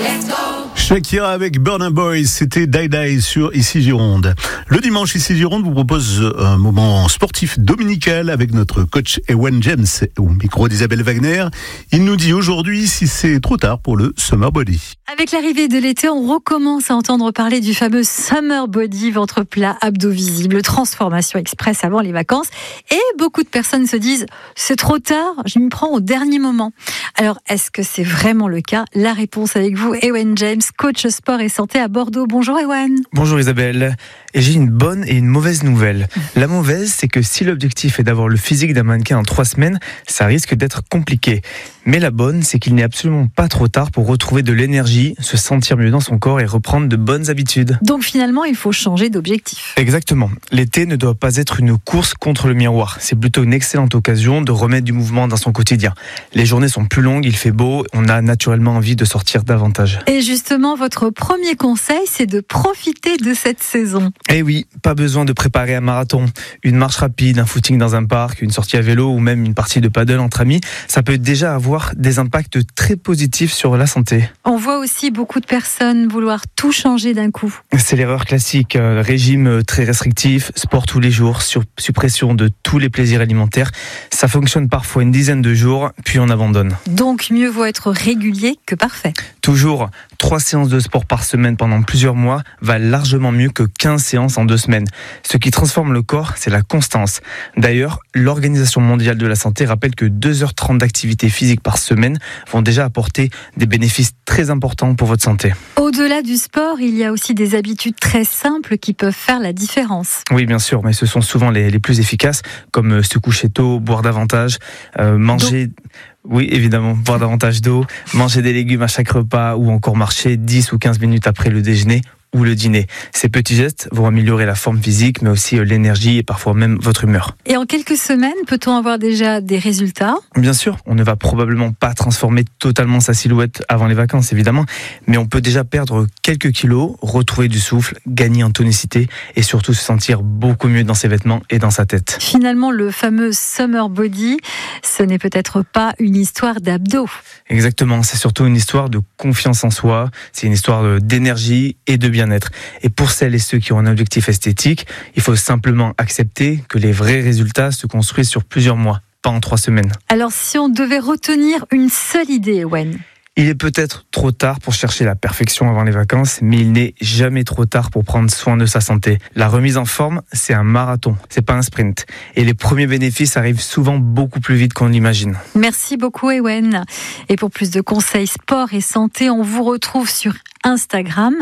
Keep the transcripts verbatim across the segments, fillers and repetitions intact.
Shakira avec Burna Boy, c'était Die Die sur Ici Gironde. Le dimanche, Ici Gironde vous propose un moment sportif dominical avec notre coach Ewen James au micro d'Isabelle Wagner. Il nous dit aujourd'hui si c'est trop tard pour le Summer Body. Avec l'arrivée de l'été, on recommence à entendre parler du fameux Summer Body, ventre plat, abdos visibles, transformation express avant les vacances. Et beaucoup de personnes se disent c'est trop tard, je m'y prends au dernier moment. Alors, est-ce que c'est vraiment le cas? La réponse avec vous, Ewen James, coach sport et santé à Bordeaux. Bonjour Ewen. Bonjour Isabelle. Et j'ai une bonne et une mauvaise nouvelle. La mauvaise, c'est que si l'objectif est d'avoir le physique d'un mannequin en trois semaines, ça risque d'être compliqué. Mais la bonne, c'est qu'il n'est absolument pas trop tard pour retrouver de l'énergie, se sentir mieux dans son corps et reprendre de bonnes habitudes. Donc finalement, il faut changer d'objectif. Exactement. L'été ne doit pas être une course contre le miroir. C'est plutôt une excellente occasion de remettre du mouvement dans son quotidien. Les journées sont plus longues, il fait beau, on a naturellement envie de sortir davantage. Et justement, votre premier conseil, c'est de profiter de cette saison. Eh oui, pas besoin de préparer un marathon. Une marche rapide, un footing dans un parc, une sortie à vélo ou même une partie de paddle entre amis, ça peut déjà avoir des impacts très positifs sur la santé. On voit aussi beaucoup de personnes vouloir tout changer d'un coup. C'est l'erreur classique. Régime très restrictif, sport tous les jours, sur suppression de tous les plaisirs alimentaires. Ça fonctionne parfois une dizaine de jours, puis on abandonne. Donc mieux vaut être régulier que parfait. Toujours, trois séances de sport par semaine pendant plusieurs mois va largement mieux que quinze séances en deux semaines. Ce qui transforme le corps, c'est la constance. D'ailleurs, l'Organisation mondiale de la santé rappelle que deux heures trente d'activité physique par semaine vont déjà apporter des bénéfices très importants pour votre santé. Au-delà du sport, il y a aussi des habitudes très simples qui peuvent faire la différence. Oui, bien sûr, mais ce sont souvent les, les plus efficaces, comme se coucher tôt, boire davantage, euh, manger... Donc... Oui, évidemment, boire davantage d'eau, manger des légumes à chaque repas ou encore marcher dix ou quinze minutes après le déjeuner ou le dîner. Ces petits gestes vont améliorer la forme physique, mais aussi l'énergie et parfois même votre humeur. Et en quelques semaines, peut-on avoir déjà des résultats ? Bien sûr, on ne va probablement pas transformer totalement sa silhouette avant les vacances, évidemment, mais on peut déjà perdre quelques kilos, retrouver du souffle, gagner en tonicité et surtout se sentir beaucoup mieux dans ses vêtements et dans sa tête. Finalement, le fameux Summer Body, ce n'est peut-être pas une histoire d'abdos. Exactement, c'est surtout une histoire de confiance en soi, c'est une histoire d'énergie et de bien être. Et pour celles et ceux qui ont un objectif esthétique, il faut simplement accepter que les vrais résultats se construisent sur plusieurs mois, pas en trois semaines. Alors si on devait retenir une seule idée, Ewen ? Il est peut-être trop tard pour chercher la perfection avant les vacances, mais il n'est jamais trop tard pour prendre soin de sa santé. La remise en forme, c'est un marathon, c'est pas un sprint. Et les premiers bénéfices arrivent souvent beaucoup plus vite qu'on l'imagine. Merci beaucoup, Ewen. Et pour plus de conseils sport et santé, on vous retrouve sur Instagram,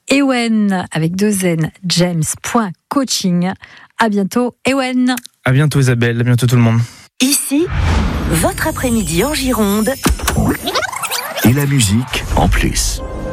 Ewen avec deux N, james point coaching. À bientôt, Ewen. À bientôt, Isabelle. À bientôt, tout le monde. Ici, votre après-midi en Gironde. Et la musique en plus.